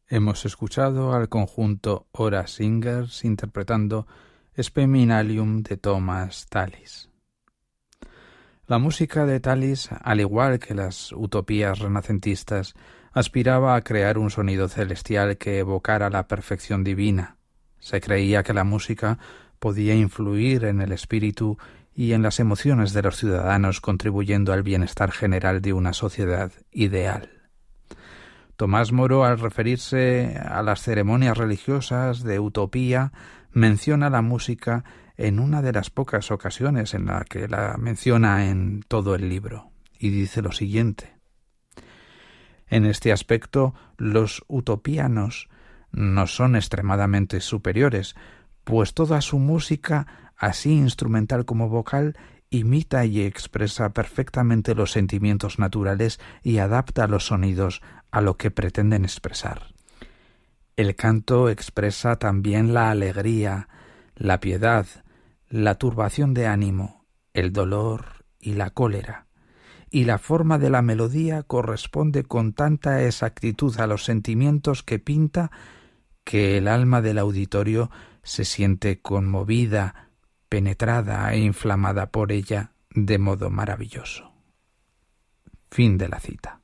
Hemos escuchado al conjunto Hora Singers interpretando Speminalium de Thomas Tallis. La música de Tallis, al igual que las utopías renacentistas, aspiraba a crear un sonido celestial que evocara la perfección divina. Se creía que la música podía influir en el espíritu y en las emociones de los ciudadanos, contribuyendo al bienestar general de una sociedad ideal. Tomás Moro, al referirse a las ceremonias religiosas de utopía, menciona la música en una de las pocas ocasiones en la que la menciona en todo el libro, y dice lo siguiente: en este aspecto, los utopianos no son extremadamente superiores, pues toda su música, así instrumental como vocal, imita y expresa perfectamente los sentimientos naturales y adapta los sonidos a lo que pretenden expresar. El canto expresa también la alegría, la piedad, la turbación de ánimo, el dolor y la cólera, y la forma de la melodía corresponde con tanta exactitud a los sentimientos que pinta que el alma del auditorio se siente conmovida, penetrada e inflamada por ella de modo maravilloso. Fin de la cita.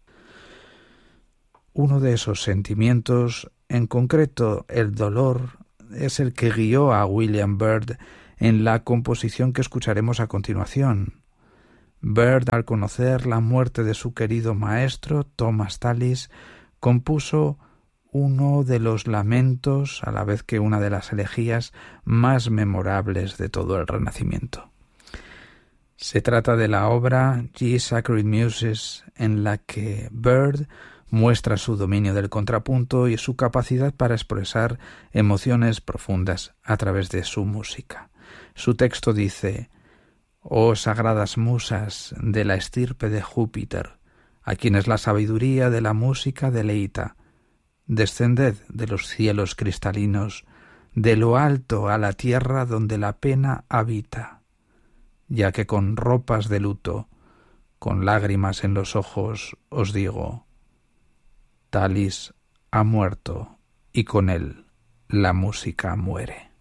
Uno de esos sentimientos, en concreto el dolor, es el que guió a William Byrd en la composición que escucharemos a continuación. Byrd, al conocer la muerte de su querido maestro, Thomas Tallis, compuso uno de los lamentos, a la vez que una de las elegías más memorables de todo el Renacimiento. Se trata de la obra Ye Sacred Muses, en la que Byrd muestra su dominio del contrapunto y su capacidad para expresar emociones profundas a través de su música. Su texto dice: «Oh sagradas musas de la estirpe de Júpiter, a quienes la sabiduría de la música deleita, descended de los cielos cristalinos, de lo alto a la tierra donde la pena habita, ya que con ropas de luto, con lágrimas en los ojos, os digo, Tallis ha muerto y con él la música muere».